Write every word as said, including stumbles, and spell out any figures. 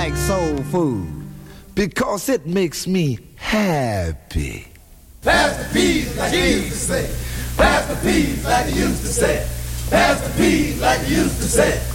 like soul food because it makes me happy. Pass the peas like you used to say. Pass the peas like you used to say. Pass the peas like you used to say.